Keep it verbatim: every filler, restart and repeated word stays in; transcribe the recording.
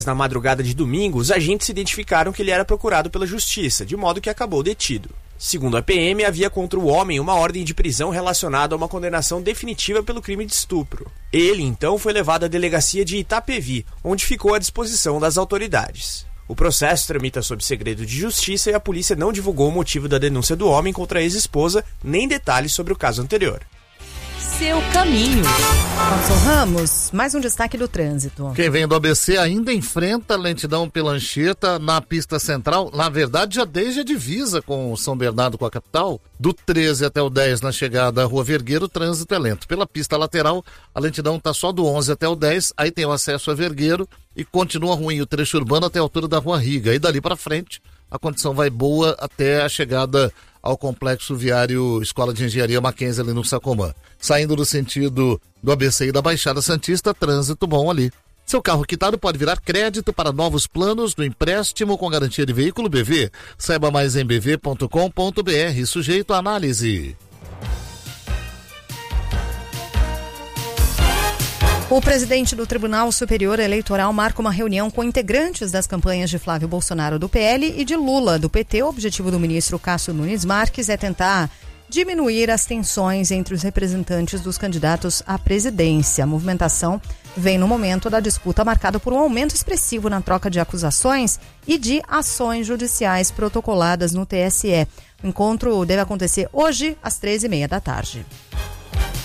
Na madrugada de domingo, os agentes identificaram que ele era procurado pela justiça, de modo que acabou detido. Segundo a P M, havia contra o homem uma ordem de prisão relacionada a uma condenação definitiva pelo crime de estupro. Ele, então, foi levado à delegacia de Itapevi, onde ficou à disposição das autoridades. O processo tramita sob segredo de justiça e a polícia não divulgou o motivo da denúncia do homem contra a ex-esposa, nem detalhes sobre o caso anterior. Seu caminho. Nelson Ramos, mais um destaque do trânsito. Quem vem do A B C ainda enfrenta lentidão pela Anchieta na pista central, na verdade já desde a divisa com São Bernardo, com a capital, do treze até o dez na chegada à Rua Vergueiro, o trânsito é lento. Pela pista lateral, a lentidão está só do onze até o dez, aí tem o acesso a Vergueiro e continua ruim o trecho urbano até a altura da Rua Riga. E dali para frente, a condição vai boa até a chegada ao complexo viário Escola de Engenharia Mackenzie ali no Sacomã. Saindo do sentido do A B C e da Baixada Santista, trânsito bom ali. Seu carro quitado pode virar crédito para novos planos do empréstimo com garantia de veículo B V. Saiba mais em b v ponto com ponto b r, sujeito à análise. O presidente do Tribunal Superior Eleitoral marca uma reunião com integrantes das campanhas de Flávio Bolsonaro do P L e de Lula do P T. O objetivo do ministro Cássio Nunes Marques é tentar diminuir as tensões entre os representantes dos candidatos à presidência. A movimentação vem no momento da disputa marcada por um aumento expressivo na troca de acusações e de ações judiciais protocoladas no T S E. O encontro deve acontecer hoje às treze e meia da tarde.